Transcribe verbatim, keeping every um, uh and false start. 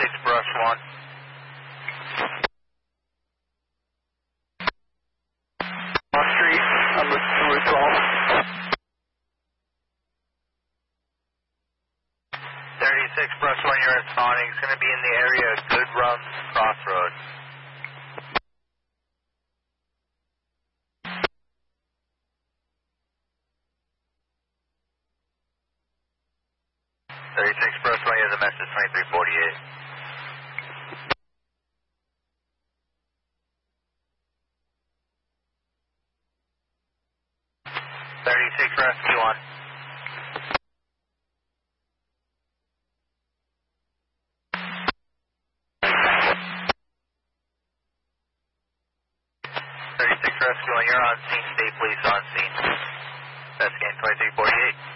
thirty-six, brush one. On street, I'm looking for a call. thirty-six, brush one, you're responding. It's going to be in the area of Good Runs Crossroads. thirty-six, brush one, you have the message twenty-three forty-eight. thirty-six, rescue one. thirty-six, rescue one, you're on scene, state police on scene. That's game twenty-three forty-eight.